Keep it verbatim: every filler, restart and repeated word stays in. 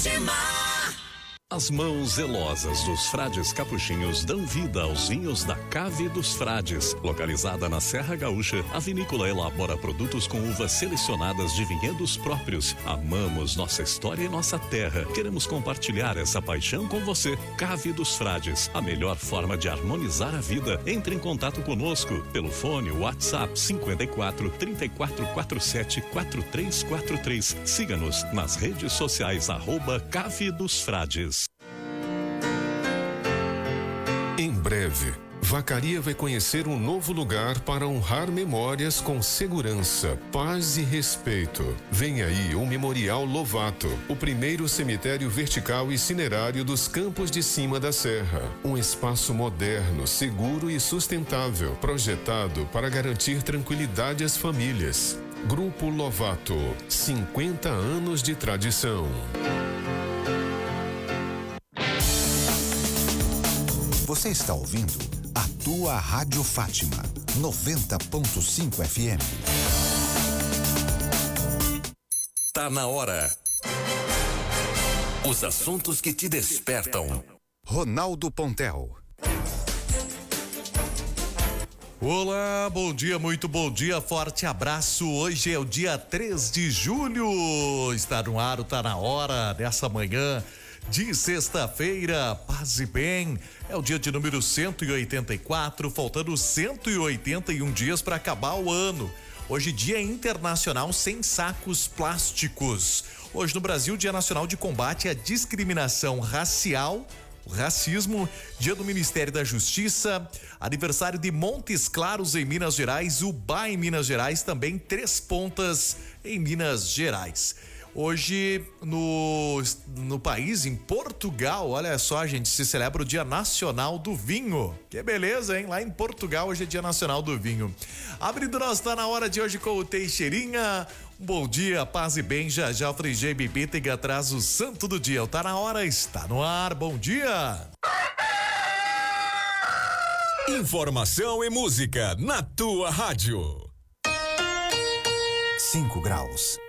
Fátima. As mãos zelosas dos frades capuchinhos dão vida aos vinhos da Cave dos Frades. Localizada na Serra Gaúcha, a vinícola elabora produtos com uvas selecionadas de vinhedos próprios. Amamos nossa história e nossa terra. Queremos compartilhar essa paixão com você. Cave dos Frades, a melhor forma de harmonizar a vida. Entre em contato conosco pelo fone WhatsApp cinquenta e quatro, trinta e quatro, quarenta e sete, quarenta e três quarenta e três. Siga-nos nas redes sociais arroba Cave dos Frades. Em breve, Vacaria vai conhecer um novo lugar para honrar memórias com segurança, paz e respeito. Vem aí o Memorial Lovato, o primeiro cemitério vertical e cinerário dos Campos de Cima da Serra. Um espaço moderno, seguro e sustentável, projetado para garantir tranquilidade às famílias. Grupo Lovato, cinquenta anos de tradição. Você está ouvindo a tua Rádio Fátima, noventa ponto cinco F M. Tá na hora. Os assuntos que te despertam. Ronaldo Pontel. Olá, bom dia, muito bom dia, forte abraço. Hoje é o dia três de julho. Está no ar, tá na hora dessa manhã de sexta-feira, paz e bem. É o dia de número cento e oitenta e quatro, faltando cento e oitenta e um dias para acabar o ano. Hoje, Dia Internacional Sem Sacos Plásticos. Hoje no Brasil, Dia Nacional de Combate à Discriminação Racial, o racismo, Dia do Ministério da Justiça, aniversário de Montes Claros em Minas Gerais, Ubá em Minas Gerais, também Três Pontas em Minas Gerais. Hoje, no, no país, em Portugal, olha só, gente, se celebra o Dia Nacional do Vinho. Que beleza, hein? Lá em Portugal, hoje é Dia Nacional do Vinho. Abrindo nós, tá na hora de hoje com o Teixeirinha. Um bom dia, paz e bem, já já o três G Bibítega traz o santo do dia. Tá na hora, está no ar, bom dia. Informação e música na tua rádio. Cinco graus.